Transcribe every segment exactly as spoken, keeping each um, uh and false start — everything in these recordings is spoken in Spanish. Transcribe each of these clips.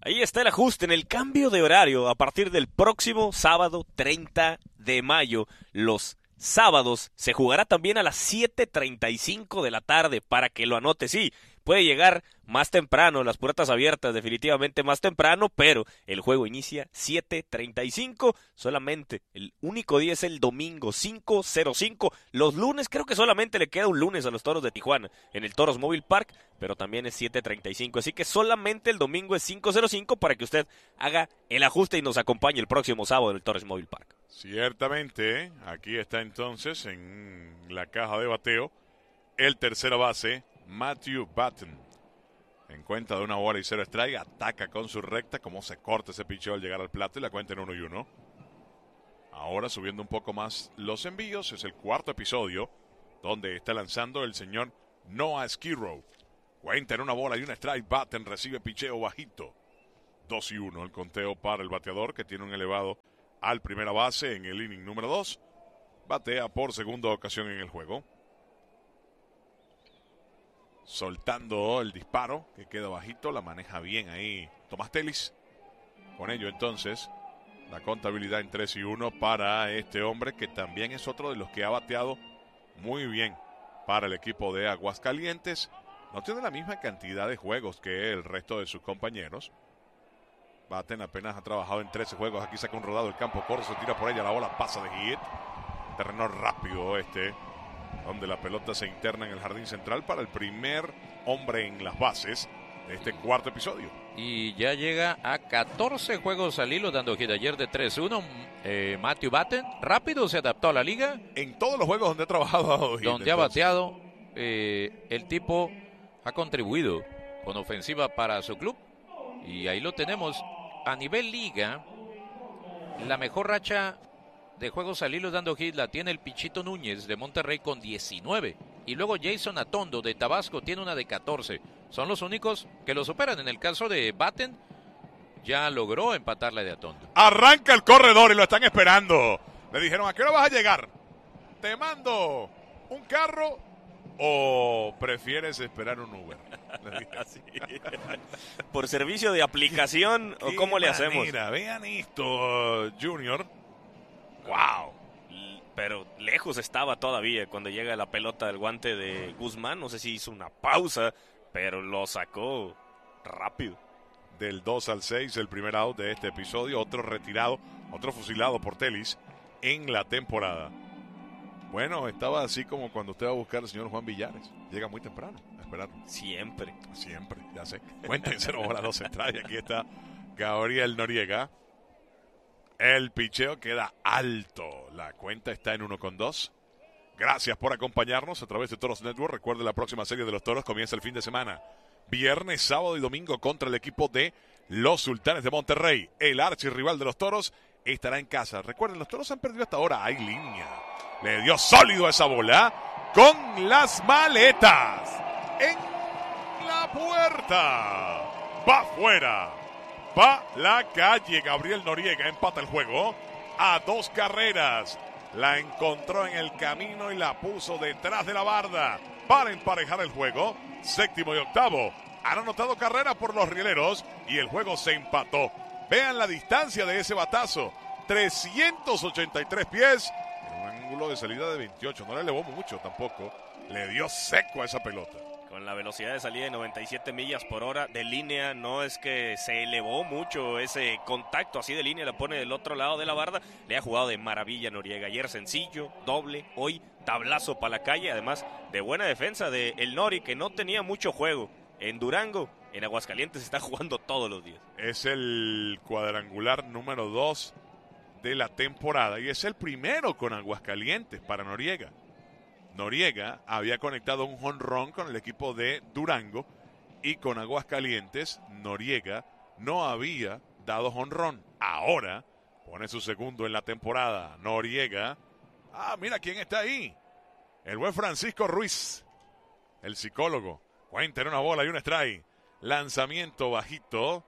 Ahí está el ajuste en el cambio de horario a partir del próximo sábado treinta de mayo. Los sábados se jugará también a las siete treinta y cinco de la tarde para que lo anote. Sí, puede llegar más temprano, las puertas abiertas definitivamente más temprano, pero el juego inicia siete treinta y cinco, solamente el único día es el domingo cinco cero cinco. Los lunes creo que solamente le queda un lunes a los Toros de Tijuana en el Toros Mobile Park, pero también es siete treinta y cinco, así que solamente el domingo es cinco cero cinco para que usted haga el ajuste y nos acompañe el próximo sábado en el Toros Mobile Park. Ciertamente, aquí está entonces en la caja de bateo el tercera base, Matthew Batten. En cuenta de una bola y cero strike, ataca con su recta, como se corta ese picheo al llegar al plato y la cuenta en uno y uno. Ahora subiendo un poco más los envíos, es el cuarto episodio donde está lanzando el señor Noah Skirrow. Cuenta en una bola y un strike, Batten recibe picheo bajito. dos y uno el conteo para el bateador que tiene un elevado al primera base en el inning número dos. Batea por segunda ocasión en el juego. Soltando el disparo que queda bajito, la maneja bien ahí Tomás Telis. Con ello entonces la contabilidad en tres y uno para este hombre que también es otro de los que ha bateado muy bien para el equipo de Aguascalientes. No tiene la misma cantidad de juegos que el resto de sus compañeros. Batten apenas ha trabajado en trece juegos. Aquí saca un rodado, el campo corre, se tira por ella, la bola pasa de hit. Terreno rápido este, donde la pelota se interna en el jardín central para el primer hombre en las bases de este cuarto episodio. Y ya llega a catorce juegos al hilo, dando hit ayer de tres uno. Eh, Matthew Batten, rápido se adaptó a la liga. En todos los juegos donde ha trabajado, ha dado hit, donde entonces ha bateado, eh, el tipo ha contribuido con ofensiva para su club. Y ahí lo tenemos. A nivel liga, la mejor racha de juegos al hilo dando hit la tiene el Pichito Núñez de Monterrey con diecinueve. Y luego Jason Atondo de Tabasco tiene una de catorce. Son los únicos que lo superan. En el caso de Batten, ya logró empatar la de Atondo. Arranca el corredor y lo están esperando. Le dijeron, ¿a qué hora vas a llegar? Te mando un carro o prefieres esperar un Uber. Sí. Por servicio de aplicación o cómo le hacemos. Mira, vean esto, Junior. Wow. Pero lejos estaba todavía cuando llega la pelota del guante de Guzmán. No sé si hizo una pausa, pero lo sacó rápido. Del dos al seis, el primer out de este episodio. Otro retirado, otro fusilado por Telis en la temporada. Bueno, estaba así como cuando usted va a buscar al señor Juan Villares. Llega muy temprano a esperar. Siempre. Siempre, ya sé. Cuenta en cero bola dos entradas. Aquí está Gabriel Noriega. El picheo queda alto. La cuenta está en uno con dos. Gracias por acompañarnos a través de Toros Network. Recuerde, la próxima serie de los Toros comienza el fin de semana. Viernes, sábado y domingo contra el equipo de los Sultanes de Monterrey. El archirrival de los Toros estará en casa. Recuerden, los Toros han perdido hasta ahora. Hay línea. Le dio sólido a esa bola con las maletas. En la puerta. Va afuera. Va la calle. Gabriel Noriega empata el juego a dos carreras. La encontró en el camino y la puso detrás de la barda para emparejar el juego. Séptimo y octavo. Han anotado carrera por los rieleros y el juego se empató. Vean la distancia de ese batazo. trescientos ochenta y tres pies. En un ángulo de salida de veintiocho. No le elevó mucho tampoco. Le dio seco a esa pelota. Con la velocidad de salida de noventa y siete millas por hora de línea, no es que se elevó mucho ese contacto así de línea, la pone del otro lado de la barda. Le ha jugado de maravilla Noriega. Ayer sencillo, doble, hoy tablazo para la calle, además de buena defensa de el Nori, que no tenía mucho juego. En Durango, en Aguascalientes, está jugando todos los días. Es el cuadrangular número dos de la temporada y es el primero con Aguascalientes para Noriega. Noriega había conectado un jonrón con el equipo de Durango y con Aguascalientes Noriega no había dado jonrón. Ahora pone su segundo en la temporada. Noriega, ah, mira quién está ahí. El buen Francisco Ruiz, el psicólogo. Cuenta en una bola y un strike. Lanzamiento bajito.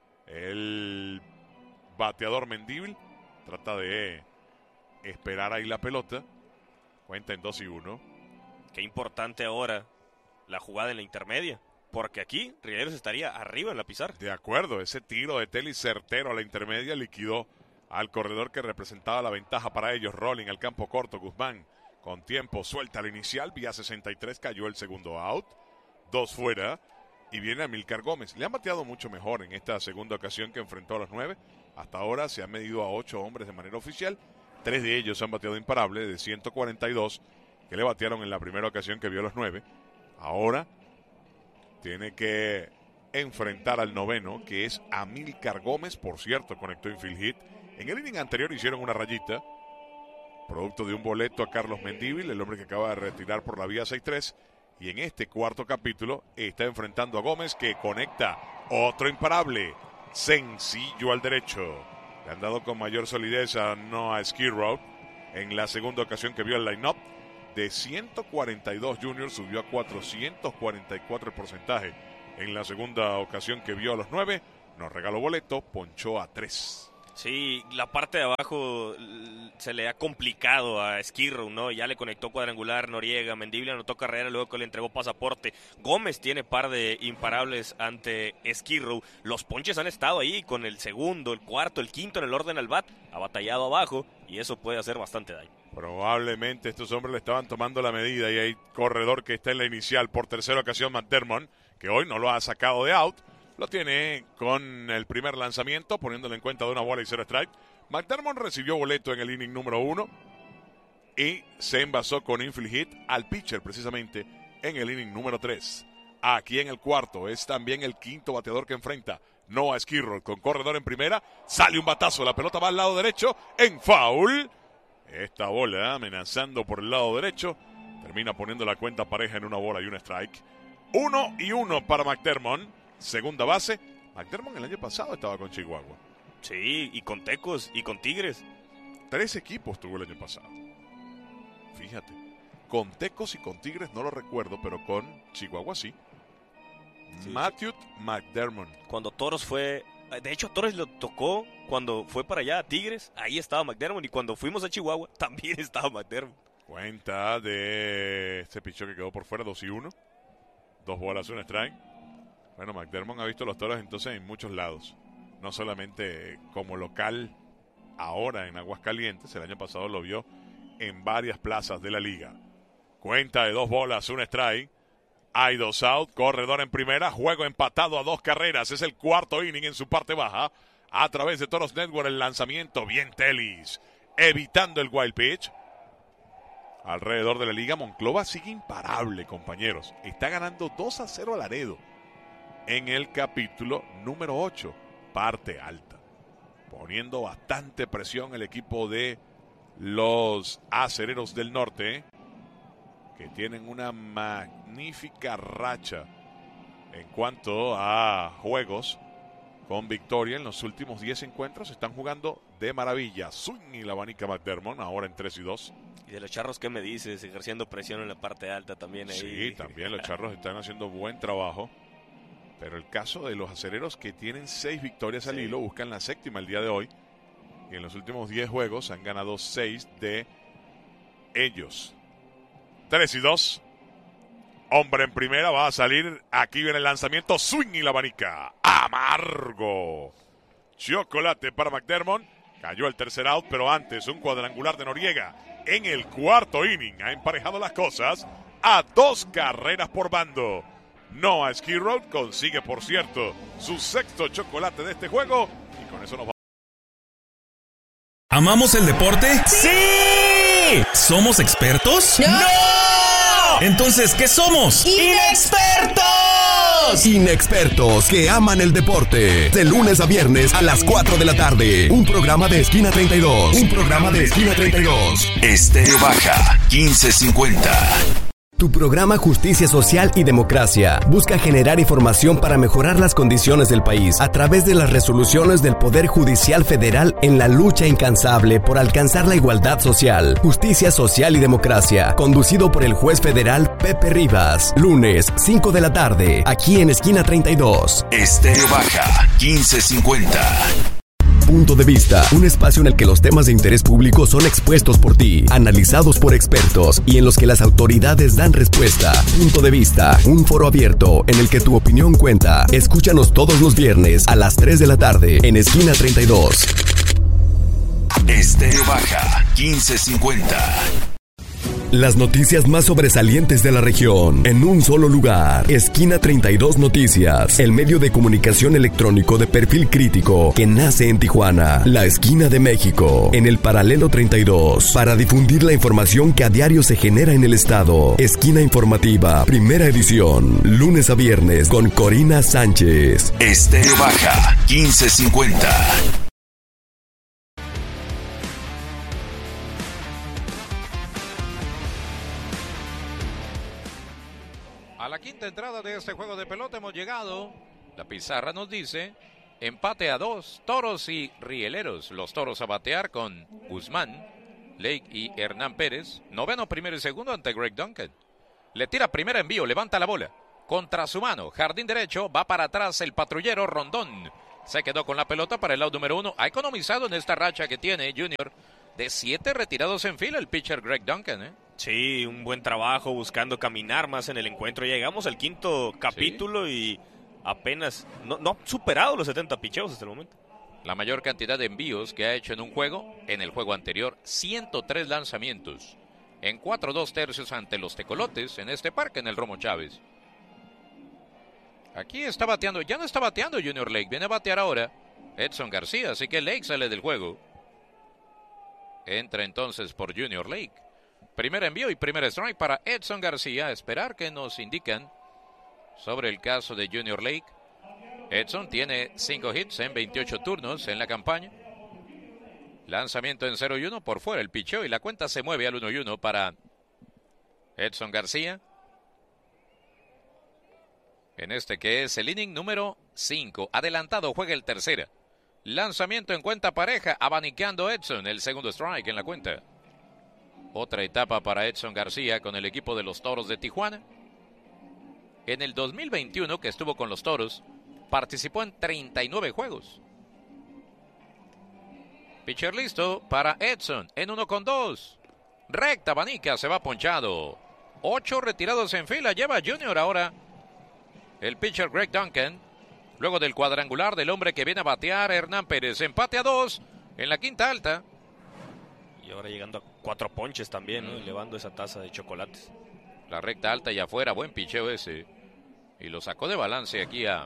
El bateador Mendívil trata de esperar ahí la pelota. Cuenta en dos y uno. Qué importante ahora la jugada en la intermedia. porque aquí Rieleros estaría arriba en la pizarra. De acuerdo, ese tiro de Telly certero a la intermedia liquidó al corredor que representaba la ventaja para ellos. Rolling al campo corto, Guzmán con tiempo, suelta la inicial, vía sesenta y tres, cayó el segundo out, dos fuera, y viene Amílcar Gómez. Le han bateado mucho mejor en esta segunda ocasión que enfrentó a los nueve. Hasta ahora se han medido a ocho hombres de manera oficial, tres de ellos han bateado imparable de ciento cuarenta y dos que le batearon en la primera ocasión que vio a los nueve. Ahora tiene que enfrentar al noveno, que es Amílcar Gómez. Por cierto, conectó infield hit. En el inning anterior hicieron una rayita, producto de un boleto a Carlos Mendívil, el hombre que acaba de retirar por la vía seis tres. Y en este cuarto capítulo está enfrentando a Gómez, que conecta otro imparable, sencillo al derecho. Le han dado con mayor solidez a Noah Skirrow. En la segunda ocasión que vio el line-up, de ciento cuarenta y dos Junior subió a cuatrocientos cuarenta y cuatro el porcentaje. En la segunda ocasión que vio a los nueve, nos regaló boleto, ponchó a tres. Sí, la parte de abajo se le ha complicado a Skirrow, ¿no? Ya le conectó cuadrangular Noriega, Mendívil anotó carrera, luego que le entregó pasaporte. Gómez tiene par de imparables ante Skirrow. Los ponches han estado ahí con el segundo, el cuarto, el quinto en el orden al bat. Ha batallado abajo y eso puede hacer bastante daño. Probablemente estos hombres le estaban tomando la medida y hay corredor que está en la inicial por tercera ocasión, McDermott, que hoy no lo ha sacado de out. Lo tiene con el primer lanzamiento, poniéndole en cuenta de una bola y cero strike. McDermott recibió boleto en el inning número uno y se envasó con infield hit al pitcher precisamente en el inning número tres. Aquí en el cuarto es también el quinto bateador que enfrenta Noah Skirrow con corredor en primera. Sale un batazo, la pelota va al lado derecho en foul. Esta bola amenazando por el lado derecho termina poniendo la cuenta pareja en una bola y un strike. Uno y uno para McDermott. Segunda base, McDermott el año pasado estaba con Chihuahua. Sí, y con Tecos y con Tigres. Tres equipos tuvo el año pasado. Fíjate, con Tecos y con Tigres no lo recuerdo, pero con Chihuahua sí. sí Matthew sí. McDermott. Cuando Toros fue, de hecho Toros lo tocó cuando fue para allá a Tigres, ahí estaba McDermott, y cuando fuimos a Chihuahua también estaba McDermott. Cuenta de este pichón que quedó por fuera, dos y uno. Dos bolas, un strike. Bueno, McDermott ha visto los Toros entonces en muchos lados. No solamente como local ahora en Aguascalientes, el año pasado lo vio en varias plazas de la liga. Cuenta de dos bolas, un strike. Hay dos out, corredor en primera, juego empatado a dos carreras. Es el cuarto inning en su parte baja. A través de Toros Network el lanzamiento, bien Telis, evitando el wild pitch. Alrededor de la liga, Monclova sigue imparable, compañeros. Está ganando dos a cero a Laredo en el capítulo número ocho, parte alta. Poniendo bastante presión el equipo de los Acereros del Norte, que tienen una magnífica racha en cuanto a juegos con victoria. En los últimos diez encuentros están jugando de maravilla. Swing y la abanica McDermott, ahora en tres y dos. Y de los Charros, ¿qué me dices? Ejerciendo presión en la parte alta también ahí. Sí, también los Charros están haciendo buen trabajo. Pero el caso de los Acereros, que tienen seis victorias al sí. hilo, buscan la séptima el día de hoy. Y en los últimos diez juegos han ganado seis de ellos. tres y dos. Hombre en primera, va a salir. Aquí viene el lanzamiento. Swing y la abanica. Amargo. Chocolate para McDermott. Cayó el tercer out, pero antes un cuadrangular de Noriega. En el cuarto inning ha emparejado las cosas a dos carreras por bando. Noah Skirrow consigue, por cierto, su sexto chocolate de este juego. Y con eso nos vamos. ¿Amamos el deporte? ¡Sí! ¿Somos expertos? ¡No! Entonces, ¿qué somos? ¡Inexpertos! Inexpertos que aman el deporte. De lunes a viernes a las cuatro de la tarde. Un programa de Esquina treinta y dos. Un programa de Esquina treinta y dos. Estéreo Baja, quince cincuenta. Tu programa Justicia Social y Democracia busca generar información para mejorar las condiciones del país a través de las resoluciones del Poder Judicial Federal en la lucha incansable por alcanzar la igualdad social. Justicia Social y Democracia, conducido por el juez federal Pepe Rivas. Lunes, cinco de la tarde, aquí en Esquina treinta y dos. Estéreo Baja, quince cincuenta. Punto de Vista, un espacio en el que los temas de interés público son expuestos por ti, analizados por expertos y en los que las autoridades dan respuesta. Punto de Vista, un foro abierto en el que tu opinión cuenta. Escúchanos todos los viernes a las tres de la tarde en Esquina treinta y dos. Estéreo Baja, quince cincuenta. Las noticias más sobresalientes de la región en un solo lugar. Esquina treinta y dos Noticias, el medio de comunicación electrónico de perfil crítico que nace en Tijuana, la esquina de México, en el paralelo treinta y dos, para difundir la información que a diario se genera en el estado. Esquina informativa, primera edición, lunes a viernes con Corina Sánchez. Estéreo Baja, quince cincuenta. A la quinta entrada de este juego de pelota hemos llegado. La pizarra nos dice empate a dos, Toros y Rieleros. Los Toros a batear con Guzmán, Lake y Hernán Pérez. Noveno, primero y segundo ante Greg Duncan. Le tira primera envío, levanta la bola. Contra su mano, jardín derecho, va para atrás el patrullero Rondón. Se quedó con la pelota para el lado número uno. Ha economizado en esta racha que tiene Junior de siete retirados en fila el pitcher Greg Duncan, ¿eh? Sí, un buen trabajo buscando caminar más en el encuentro. Llegamos al quinto capítulo sí. y apenas no, no ha superado los setenta picheos hasta el momento. La mayor cantidad de envíos que ha hecho en un juego, en el juego anterior, ciento tres lanzamientos. En cuatro dos tercios ante los Tecolotes en este parque en el Romo Chávez. Aquí está bateando, ya no está bateando Junior Lake, viene a batear ahora Edson García, así que Lake sale del juego. Entra entonces por Junior Lake. Primer envío y primer strike para Edson García. Esperar que nos indican sobre el caso de Junior Lake. Edson tiene cinco hits en veintiocho turnos en la campaña. Lanzamiento en cero y uno por fuera el picheo y la cuenta se mueve al uno y uno para Edson García. En este que es el inning número cinco. Adelantado juega el tercera. Lanzamiento en cuenta pareja. Abanicando Edson. El segundo strike en la cuenta. Otra etapa para Edson García con el equipo de los Toros de Tijuana. En el dos mil veintiuno, que estuvo con los Toros, participó en treinta y nueve juegos. Pitcher listo para Edson en uno con dos. Recta, abanica, se va ponchado. Ocho retirados en fila, lleva Junior ahora. El pitcher Greg Duncan. Luego del cuadrangular del hombre que viene a batear, Hernán Pérez. Empate a dos en la quinta alta. Y ahora llegando a cuatro ponches también, ¿no? Elevando esa taza de chocolates. La recta alta y afuera, buen picheo ese. Y lo sacó de balance aquí a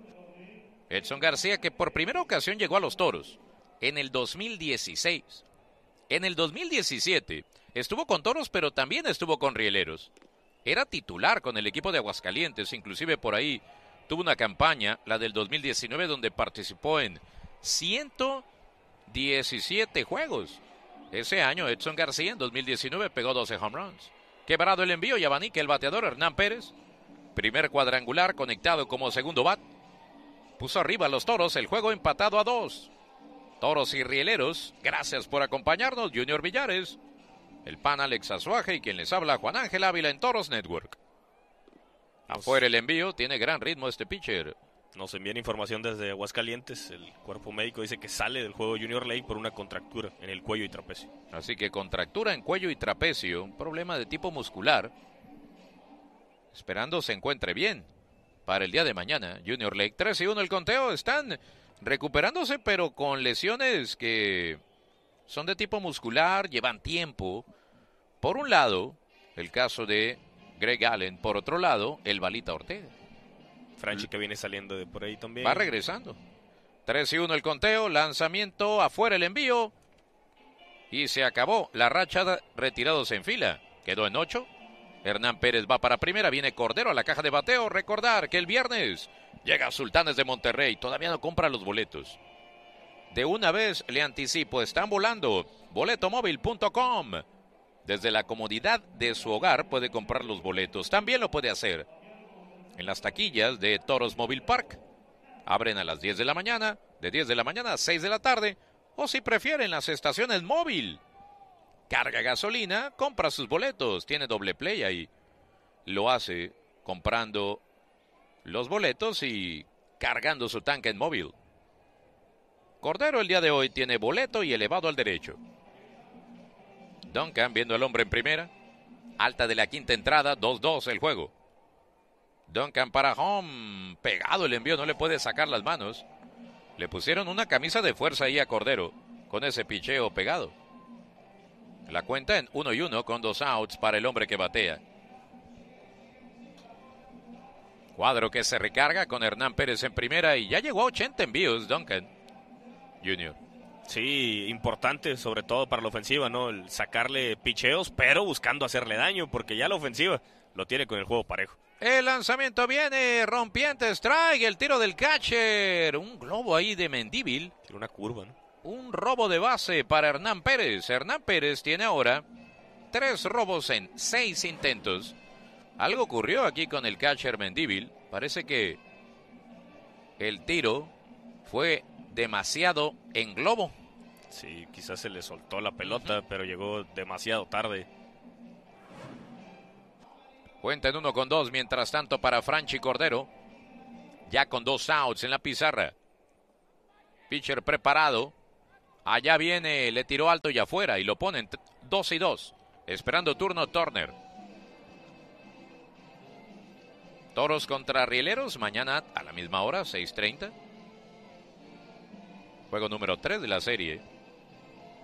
Edson García, que por primera ocasión llegó a los Toros en el dos mil dieciséis. En el dos mil diecisiete estuvo con Toros, pero también estuvo con Rieleros. Era titular con el equipo de Aguascalientes, inclusive por ahí tuvo una campaña, la del dos mil diecinueve, donde participó en ciento diecisiete juegos. Ese año Edson García en dos mil diecinueve pegó doce home runs. Quebrado el envío y abanica el bateador Hernán Pérez. Primer cuadrangular conectado como segundo bat. Puso arriba a los Toros, el juego empatado a dos. Toros y Rieleros, gracias por acompañarnos. Junior Villares, el pan Alex Azuaje y quien les habla Juan Ángel Ávila en Toros Network. Afuera el envío, tiene gran ritmo este pitcher. Nos envían información desde Aguascalientes. El cuerpo médico dice que sale del juego Junior Lake por una contractura en el cuello y trapecio. Así que contractura en cuello y trapecio, un problema de tipo muscular. Esperando se encuentre bien para el día de mañana. Junior Lake, tres y uno el conteo. Están recuperándose, pero con lesiones que son de tipo muscular, llevan tiempo. Por un lado, el caso de Greg Allen. Por otro lado, el Balita Ortega. Franchi que viene saliendo de por ahí también. Va regresando. tres y uno el conteo. Lanzamiento afuera el envío. Y se acabó la racha de retirados en fila. Quedó en ocho. Hernán Pérez va para primera. Viene Cordero a la caja de bateo. Recordar que el viernes llega Sultanes de Monterrey. Todavía no compra los boletos. De una vez le anticipo. Están volando. boleto móvil punto com. Desde la comodidad de su hogar puede comprar los boletos. También lo puede hacer en las taquillas de Toros Mobile Park. Abren a las diez de la mañana, de diez de la mañana a seis de la tarde, o si prefieren las estaciones móvil. Carga gasolina, compra sus boletos, tiene doble play ahí. Lo hace comprando los boletos y cargando su tanque en móvil. Cordero el día de hoy tiene boleto y elevado al derecho. Duncan viendo al hombre en primera. Alta de la quinta entrada, dos dos el juego. Duncan para home. Pegado el envío, no le puede sacar las manos. Le pusieron una camisa de fuerza ahí a Cordero con ese picheo pegado. La cuenta en uno y uno con dos outs para el hombre que batea. Cuadro que se recarga con Hernán Pérez en primera y ya llegó a ochenta envíos Duncan Junior Sí, importante sobre todo para la ofensiva, ¿no? El sacarle picheos, pero buscando hacerle daño, porque ya la ofensiva lo tiene con el juego parejo. El lanzamiento viene, rompiente strike, el tiro del catcher. Un globo ahí de Mendívil. Tiene una curva, ¿no? Un robo de base para Hernán Pérez. Hernán Pérez tiene ahora tres robos en seis intentos. Algo ocurrió aquí con el catcher Mendívil. Parece que el tiro fue demasiado en globo. Sí, quizás se le soltó la pelota, uh-huh. pero llegó demasiado tarde. Cuenta en uno con dos, mientras tanto para Franchi Cordero. Ya con dos outs en la pizarra. Pitcher preparado. Allá viene, le tiró alto y afuera y lo ponen dos y dos. Esperando turno Turner. Toros contra Rieleros, mañana a la misma hora, seis treinta. Juego número tres de la serie.